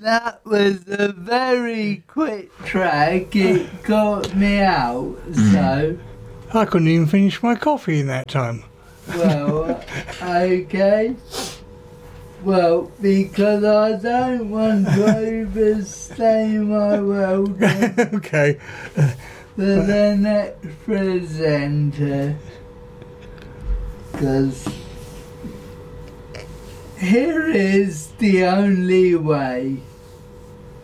That was a very quick track. It got me out, so... I couldn't even finish my coffee in that time. Well, okay. Well, because I don't want to overstay my welcome Okay. to the next presenter. Because here is the only way.